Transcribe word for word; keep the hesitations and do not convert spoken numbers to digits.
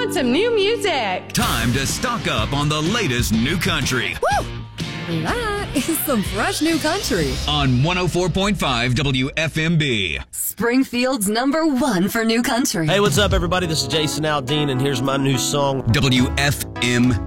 want some new music. Time to stock up on the latest new country. Woo! That is some fresh new country. On one oh four point five W F M B. Springfield's number one for new country. Hey, what's up, everybody? This is Jason Aldean, and here's my new song. W F M